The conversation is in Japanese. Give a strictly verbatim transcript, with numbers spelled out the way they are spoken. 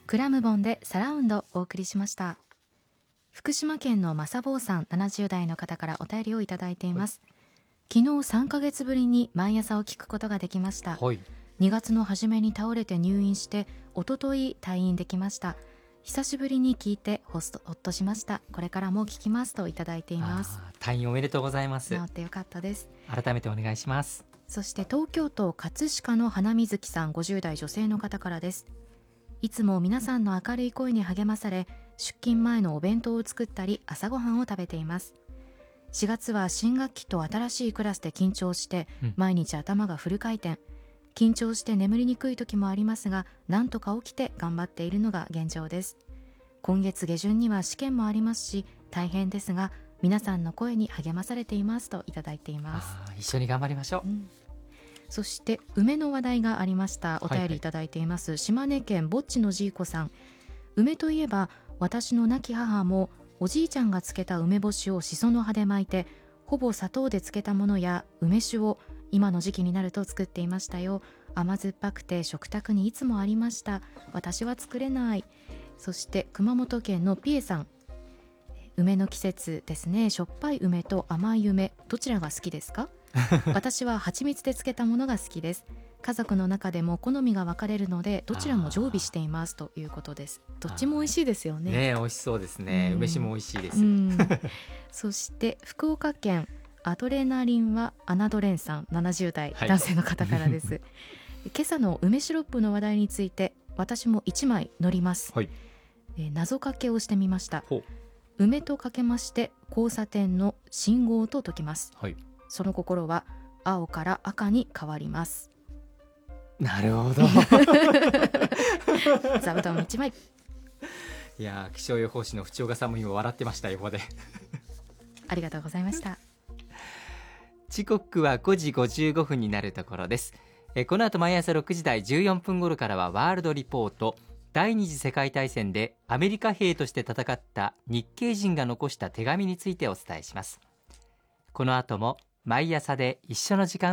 クラムボンでサラウンドお送りしました。福島県のまさぼうさんななじゅう代の方からお便りをいただいています。昨日さんかげつぶりに毎朝を聞くことができました。 はい、 にがつの初めに倒れて入院しておととい退院できました。久しぶりに聞いてほっと、ほっとしました。これからも聞きますといただいています。 退院おめでとうございます。 治ってよかったです。 改めてお願いします。 そして東京都葛飾の花水木さんごじゅう代女性の方からです。いつも皆さんの明るい声に励まされ、出勤前のお弁当を作ったり朝ごはんを食べています。しがつは新学期と新しいクラスで緊張して、うん、毎日頭がフル回転、緊張して眠りにくい時もありますが、なんとか起きて頑張っているのが現状です。今月下旬には試験もありますし大変ですが、皆さんの声に励まされていますといただいています。 あ、一緒に頑張りましょう、うん、 そして梅の話題がありました。お便りいただいています、はいはい、島根県ぼっちのじいこさん。梅といえば私の亡き母もおじいちゃんが漬けた梅干しをしその葉で巻いて、ほぼ砂糖で漬けたものや梅酒を今の時期になると作っていましたよ。甘酸っぱくて食卓にいつもありました。私は作れない。そして熊本県のピエさん、梅の季節ですね。しょっぱい梅と甘い梅、どちらが好きですか？私は蜂蜜で漬けたものが好きです。家族の中でも好みが分かれるのでどちらも常備していますということです。どっちも美味しいですよね。 ね、美味しそうですね。梅酒も美味しいです。 そして福岡県アドレナリンはアナドレンさんななじゅう代、はい、男性の方からです。今朝の梅シロップの話題について私もいちまい乗ります、はい。えー、謎かけをしてみました。梅とかけまして交差点の信号と解きます、はい。その心は青から赤に変わります。 なるほど。 座布団いちまい。 いや、気象予報士の淵岡さんも今笑ってました横で。 ありがとうございました。 時刻はごじごじゅうごふんになるところです。えこの後毎朝ろくじ台じゅうよんぷん頃からはワールドリポート。第二次世界大戦でアメリカ兵として戦った日系人が残した手紙についてお伝えします。この後も毎朝で一緒の時間